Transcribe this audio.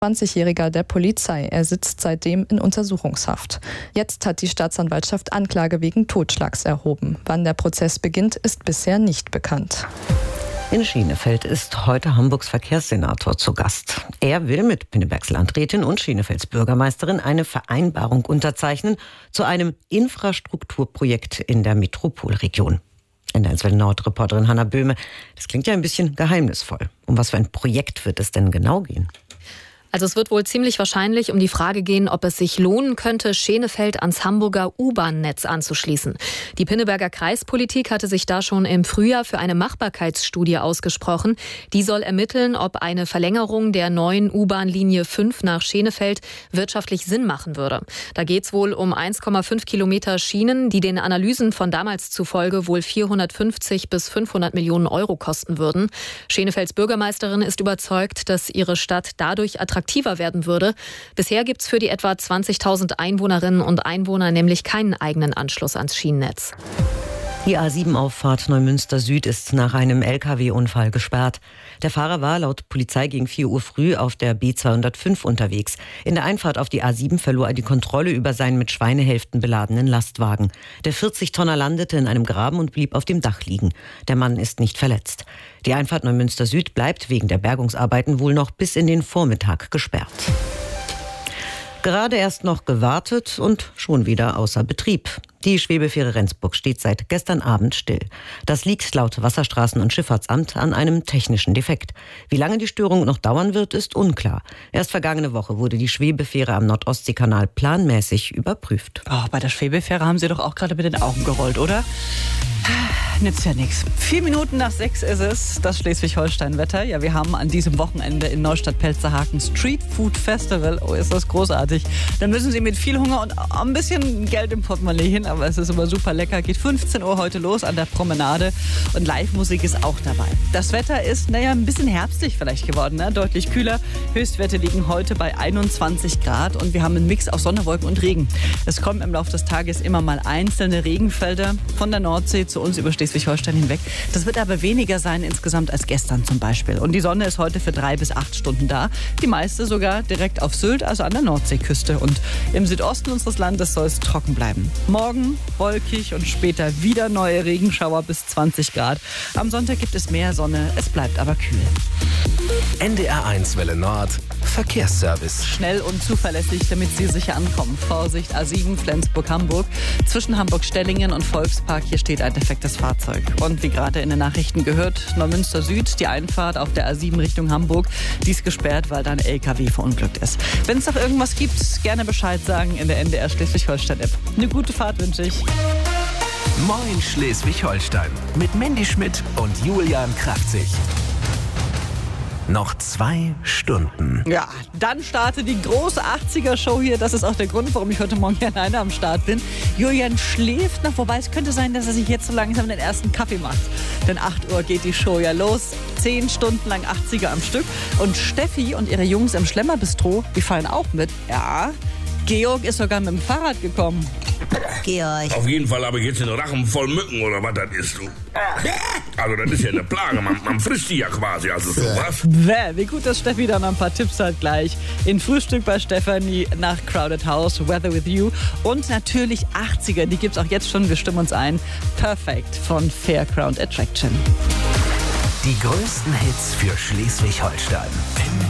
20-Jähriger der Polizei. Er sitzt seitdem in Untersuchungshaft. Jetzt hat die Staatsanwaltschaft Anklage wegen Totschlags erhoben. Wann der Prozess beginnt, ist bisher nicht bekannt. In Schienefeld ist heute Hamburgs Verkehrssenator zu Gast. Er will mit Pinnebergs Landrätin und Schienefelds Bürgermeisterin eine Vereinbarung unterzeichnen zu einem Infrastrukturprojekt in der Metropolregion. NDR-Nord-Reporterin Hanna Böhme, das klingt ja ein bisschen geheimnisvoll. Um was für ein Projekt wird es denn genau gehen? Also es wird wohl ziemlich wahrscheinlich um die Frage gehen, ob es sich lohnen könnte, Schenefeld ans Hamburger U-Bahn-Netz anzuschließen. Die Pinneberger Kreispolitik hatte sich da schon im Frühjahr für eine Machbarkeitsstudie ausgesprochen. Die soll ermitteln, ob eine Verlängerung der neuen U-Bahn-Linie 5 nach Schenefeld wirtschaftlich Sinn machen würde. Da geht es wohl um 1,5 Kilometer Schienen, die den Analysen von damals zufolge wohl 450 bis 500 Millionen Euro kosten würden. Schenefelds Bürgermeisterin ist überzeugt, dass ihre Stadt dadurch attraktiver werden würde. Bisher gibt es für die etwa 20.000 Einwohnerinnen und Einwohner nämlich keinen eigenen Anschluss ans Schienennetz. Die A7-Auffahrt Neumünster Süd ist nach einem LKW-Unfall gesperrt. Der Fahrer war laut Polizei gegen 4 Uhr früh auf der B205 unterwegs. In der Einfahrt auf die A7 verlor er die Kontrolle über seinen mit Schweinehälften beladenen Lastwagen. Der 40-Tonner landete in einem Graben und blieb auf dem Dach liegen. Der Mann ist nicht verletzt. Die Einfahrt Neumünster Süd bleibt wegen der Bergungsarbeiten wohl noch bis in den Vormittag gesperrt. Gerade erst noch gewartet und schon wieder außer Betrieb. Die Schwebefähre Rendsburg steht seit gestern Abend still. Das liegt laut Wasserstraßen- und Schifffahrtsamt an einem technischen Defekt. Wie lange die Störung noch dauern wird, ist unklar. Erst vergangene Woche wurde die Schwebefähre am Nordostseekanal planmäßig überprüft. Oh, bei der Schwebefähre haben Sie doch auch gerade mit den Augen gerollt, oder? Nützt ja nichts. 4 Minuten nach 6 ist es, das Schleswig-Holstein-Wetter. Ja, wir haben an diesem Wochenende in Neustadt-Pelzerhaken Street Food Festival. Oh, ist das großartig. Da müssen Sie mit viel Hunger und ein bisschen Geld im Portemonnaie hin, aber es ist immer super lecker. Geht 15 Uhr heute los an der Promenade und Live-Musik ist auch dabei. Das Wetter ist, ein bisschen herbstlich vielleicht geworden, ne? Deutlich kühler. Höchstwerte liegen heute bei 21 Grad und wir haben einen Mix aus Sonne, Wolken und Regen. Es kommen im Laufe des Tages immer mal einzelne Regenfelder von der Nordsee zu uns über Schleswig-Holstein hinweg. Das wird aber weniger sein insgesamt als gestern zum Beispiel. Und die Sonne ist heute für 3 bis 8 Stunden da. Die meiste sogar direkt auf Sylt, also an der Nordseeküste. Und im Südosten unseres Landes soll es trocken bleiben. Morgen wolkig und später wieder neue Regenschauer bis 20 Grad. Am Sonntag gibt es mehr Sonne, es bleibt aber kühl. NDR1 Welle Nord, Verkehrsservice. Schnell und zuverlässig, damit Sie sicher ankommen. Vorsicht, A7 Flensburg-Hamburg. Zwischen Hamburg-Stellingen und Volkspark, hier steht ein defektes Fahrzeug. Und wie gerade in den Nachrichten gehört, Neumünster Süd, die Einfahrt auf der A7 Richtung Hamburg, die ist gesperrt, weil da ein LKW verunglückt ist. Wenn es noch irgendwas gibt, gerne Bescheid sagen in der NDR Schleswig-Holstein-App. Eine gute Fahrt wünsche ich. Moin Schleswig-Holstein mit Mandy Schmidt und Julian Kraftzig. Noch 2 Stunden. Ja, dann startet die große 80er-Show hier. Das ist auch der Grund, warum ich heute Morgen alleine am Start bin. Julian schläft noch, wobei es könnte sein, dass er sich jetzt so langsam den ersten Kaffee macht. Denn 8 Uhr geht die Show ja los. 10 Stunden lang 80er am Stück. Und Steffi und ihre Jungs im Schlemmerbistro, die fallen auch mit. Ja, Georg ist sogar mit dem Fahrrad gekommen. Georg. Auf jeden Fall habe ich jetzt den Rachen voll Mücken oder was das ist. Du. Also das ist ja eine Plage, man frisst die ja quasi, also sowas. Wie gut, dass Steffi dann ein paar Tipps hat gleich. In Frühstück bei Stefanie nach Crowded House, Weather With You und natürlich 80er, die gibt's auch jetzt schon, wir stimmen uns ein. Perfect von Fairground Attraction. Die größten Hits für Schleswig-Holstein.